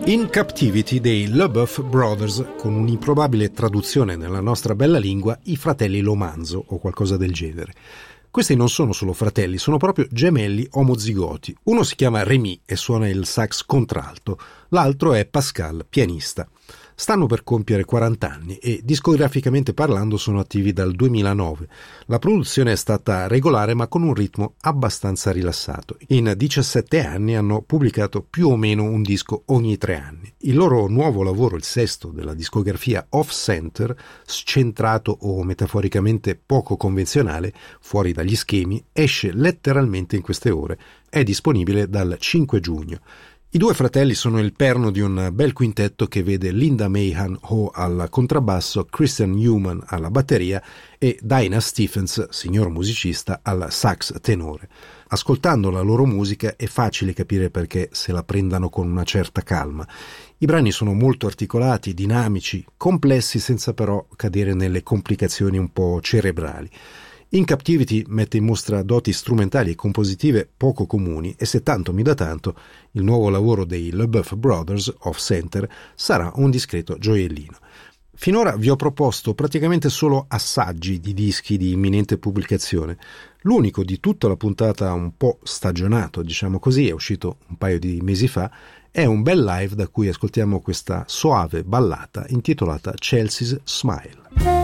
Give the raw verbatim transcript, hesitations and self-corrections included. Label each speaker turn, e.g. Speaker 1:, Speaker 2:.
Speaker 1: In Captivity dei LeBoeuf Brothers, con un'improbabile traduzione nella nostra bella lingua, i fratelli Lomanzo o qualcosa del genere. Questi non sono solo fratelli, sono proprio gemelli omozigoti. Uno si chiama Rémi e suona il sax contralto, l'altro è Pascal, pianista. Stanno per compiere quaranta anni e discograficamente parlando sono attivi dal duemilanove. La produzione è stata regolare ma con un ritmo abbastanza rilassato. In diciassette anni hanno pubblicato più o meno un disco ogni tre anni. Il loro nuovo lavoro, il sesto della discografia Off Center, scentrato o metaforicamente poco convenzionale, fuori dagli schemi, esce letteralmente in queste ore. È disponibile dal cinque giugno. I due fratelli sono il perno di un bel quintetto che vede Linda Mahan Ho al contrabbasso, Christian Newman alla batteria e Dinah Stephens, signor musicista, al sax tenore. Ascoltando la loro musica è facile capire perché se la prendano con una certa calma. I brani sono molto articolati, dinamici, complessi senza però cadere nelle complicazioni un po' cerebrali. In Captivity mette in mostra doti strumentali e compositive poco comuni e se tanto mi dà tanto, il nuovo lavoro dei LeBoeuf Brothers Off Center sarà un discreto gioiellino. Finora vi ho proposto praticamente solo assaggi di dischi di imminente pubblicazione. L'unico di tutta la puntata un po' stagionato, diciamo così, è uscito un paio di mesi fa, è un bel live da cui ascoltiamo questa soave ballata intitolata Chelsea's Smile.